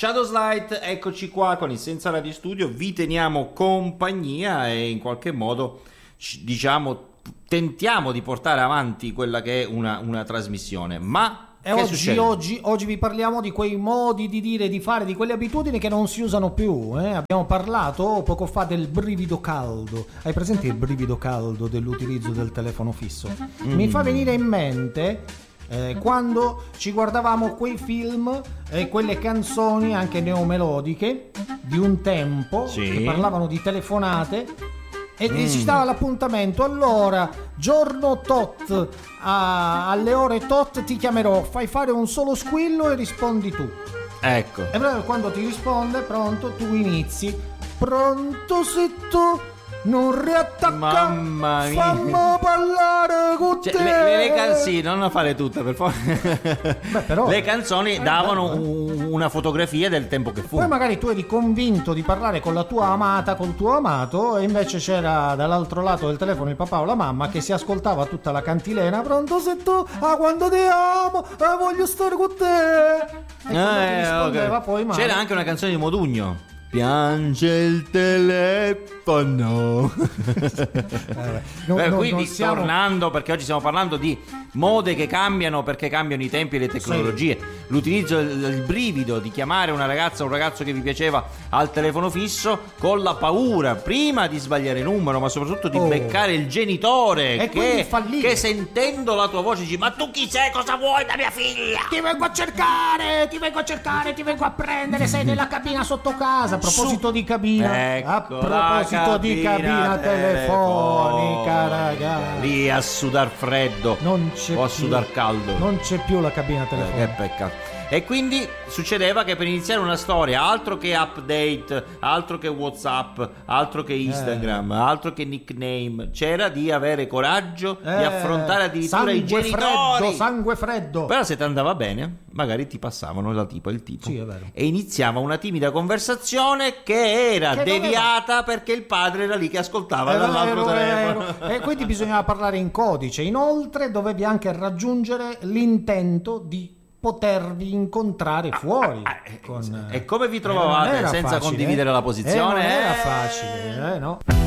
Shadows Light, eccoci qua con il Senza Radio Studio, vi teniamo compagnia e in qualche modo diciamo tentiamo di portare avanti quella che è una trasmissione, ma oggi vi parliamo di quei modi di dire, di fare, di quelle abitudini che non si usano più. Abbiamo parlato poco fa del brivido caldo. Hai presente il brivido caldo dell'utilizzo del telefono fisso? Mi fa venire in mente quando ci guardavamo quei film e quelle canzoni anche neomelodiche di un tempo, sì, che parlavano di telefonate e si dava l'appuntamento. Allora, giorno tot alle ore tot ti chiamerò, fai fare un solo squillo e rispondi tu. Ecco. E allora quando ti risponde, pronto, tu inizi. Pronto, se tu non riattacca, mamma mia, fammi parlare con te. Le canzoni, non fare tutte per favore. Beh, però, le canzoni davano una fotografia del tempo che fu. Poi magari tu eri convinto di parlare con la tua amata, col tuo amato, e invece c'era dall'altro lato del telefono il papà o la mamma che si ascoltava tutta la cantilena. Pronto, se tu, quando ti amo, voglio stare con te. E quando ti rispondeva, okay, poi c'era anche una canzone di Modugno. Piange il telefono. Quindi tornando, perché oggi stiamo parlando di mode che cambiano perché cambiano i tempi e le tecnologie. Sì. L'utilizzo del brivido di chiamare una ragazza o un ragazzo che vi piaceva al telefono fisso con la paura prima di sbagliare il numero, ma soprattutto di beccare il genitore che sentendo la tua voce dice: ma tu chi sei, cosa vuoi da mia figlia? Ti vengo a cercare, ti vengo a prendere, sei nella cabina sotto casa. A proposito di cabina, ecco, di cabina telefonica, ragazzi, lì a sudar freddo o a sudar caldo, non c'è più la cabina telefonica. Che peccato. E quindi succedeva che per iniziare una storia, altro che update, altro che WhatsApp, altro che Instagram, altro che nickname, c'era di avere coraggio di affrontare addirittura i genitori. Sangue freddo. Però se ti andava bene, magari ti passavano il tipo sì, è vero, e iniziava una timida conversazione che era deviata perché il padre era lì che ascoltava dall'altro telefono. E quindi bisognava parlare in codice. Inoltre dovevi anche raggiungere l'intento di potervi incontrare fuori. E come vi trovavate senza condividere la posizione? Non era facile, no?